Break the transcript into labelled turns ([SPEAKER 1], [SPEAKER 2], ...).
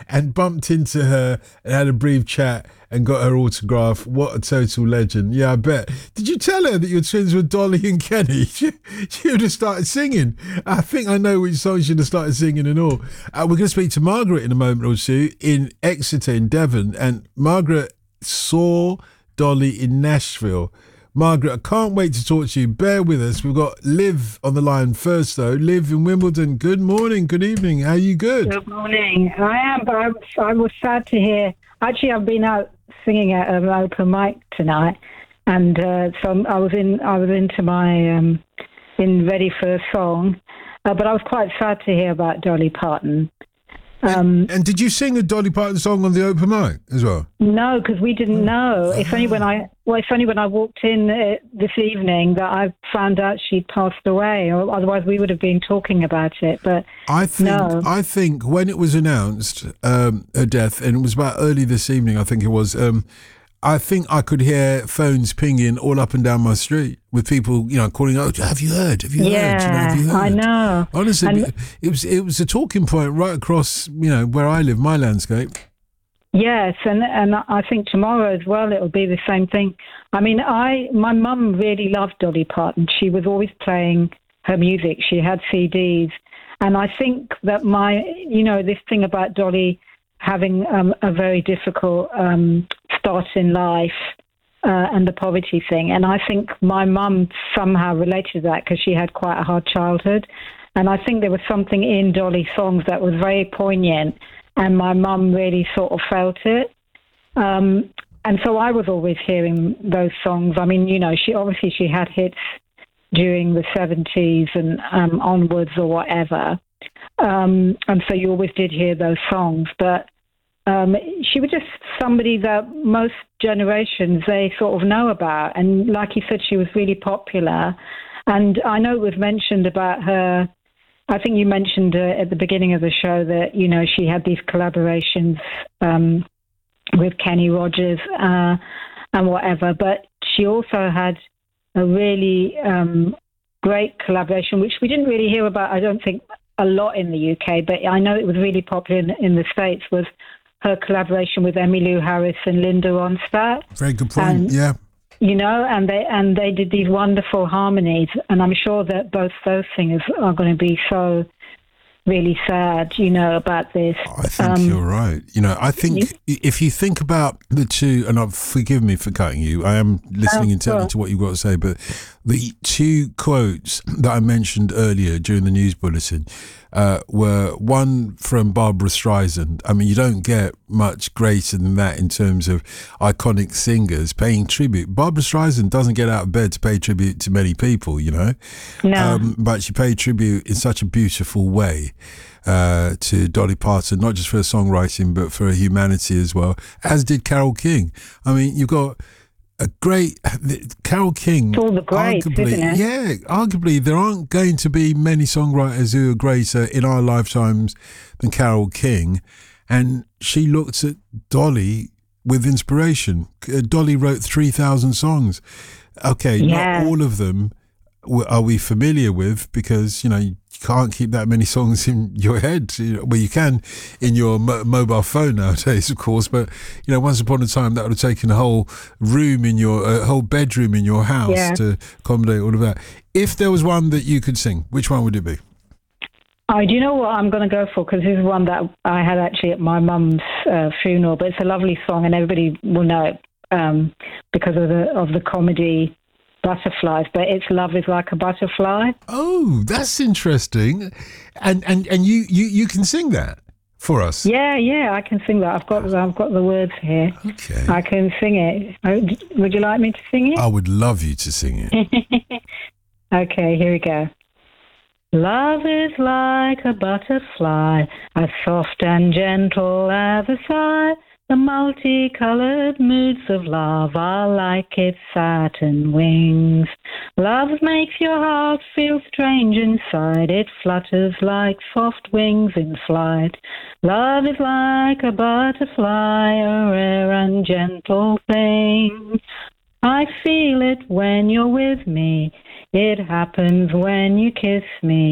[SPEAKER 1] and bumped into her and had a brief chat and got her autograph. What a total legend. Yeah, I bet. Did you tell her that you're twins with Dolly and Kenny? She would have started singing. I think I know which song she'd have started singing and all. We're going to speak to Margaret in a moment or two in Exeter in Devon. And Margaret saw Dolly in Nashville. Margaret, I can't wait to talk to you. Bear with us. We've got Liv on the line first, though. Liv in Wimbledon. Good morning. Good evening. How are you? Good.
[SPEAKER 2] Good morning. I am, but I was sad to hear. Actually, I've been out singing at an open mic tonight, and so I was into my in ready for a song, but I was quite sad to hear about Dolly Parton.
[SPEAKER 1] And did you sing a Dolly Parton song on the open mic as well?
[SPEAKER 2] No, because we didn't know. It's only when I walked in this evening that I found out she'd passed away. Or otherwise, we would have been talking about it. But
[SPEAKER 1] I think when it was announced her death, and it was about early this evening, I think it was. I think I could hear phones pinging all up and down my street with people, calling out, have you heard? Have you heard? Have you heard?
[SPEAKER 2] I know.
[SPEAKER 1] Honestly, it was a talking point right across, where I live, my landscape.
[SPEAKER 2] Yes, and I think tomorrow as well it'll be the same thing. I mean, my mum really loved Dolly Parton. She was always playing her music. She had CDs. And I think that this thing about Dolly having a very difficult start in life and the poverty thing. And I think my mum somehow related to that because she had quite a hard childhood. And I think there was something in Dolly's songs that was very poignant, and my mum really sort of felt it. And so I was always hearing those songs. I mean, she had hits during the 70s and onwards or whatever. And so you always did hear those songs. But she was just somebody that most generations, they sort of know about. And like you said, she was really popular. And I know it was mentioned about her, I think you mentioned at the beginning of the show that, she had these collaborations with Kenny Rogers and whatever. But she also had a really great collaboration, which we didn't really hear about, I don't think, a lot in the UK, but I know it was really popular in the States, was her collaboration with Emmylou Harris and Linda Ronstadt.
[SPEAKER 1] Very good point, yeah.
[SPEAKER 2] And they did these wonderful harmonies, and I'm sure that both those singers are going to be so really sad, about this.
[SPEAKER 1] I think you're right. I think if you think about the two, and forgive me for cutting you, I am listening intently to what you've got to say, but the two quotes that I mentioned earlier during the news bulletin were one from Barbra Streisand. I mean, you don't get much greater than that in terms of iconic singers paying tribute. Barbra Streisand doesn't get out of bed to pay tribute to many people,
[SPEAKER 2] No.
[SPEAKER 1] But she paid tribute in such a beautiful way to Dolly Parton, not just for her songwriting, but for her humanity as well, as did Carole King. I mean, you've got a great Carole King.
[SPEAKER 2] It's all the greats,
[SPEAKER 1] arguably,
[SPEAKER 2] isn't it?
[SPEAKER 1] Yeah, arguably there aren't going to be many songwriters who are greater in our lifetimes than Carole King, and she looked at Dolly with inspiration. Dolly wrote 3,000 songs. Okay, not all of them are we familiar with, because you can't keep that many songs in your head. Well, you can in your mobile phone nowadays, of course, but once upon a time that would have taken a whole room in your whole bedroom in your house to accommodate all of that. If there was one that you could sing, which one would it be?
[SPEAKER 2] Do you know what I'm going to go for? Because this is one that I had actually at my mum's funeral, but it's a lovely song and everybody will know it because of the comedy Butterflies, but it's Love Is Like a Butterfly.
[SPEAKER 1] Oh, that's interesting. And you can sing that for us?
[SPEAKER 2] Yeah, I can sing that. I've got the words here.
[SPEAKER 1] Okay.
[SPEAKER 2] I can sing it. Would you like me to sing it?
[SPEAKER 1] I would love you to sing it.
[SPEAKER 2] Okay, here we go. Love is like a butterfly, as soft and gentle as a sigh. The multicolored moods of love are like its satin wings. Love makes your heart feel strange inside. It flutters like soft wings in flight. Love is like a butterfly, a rare and gentle thing. I feel it when you're with me. It happens when you kiss me.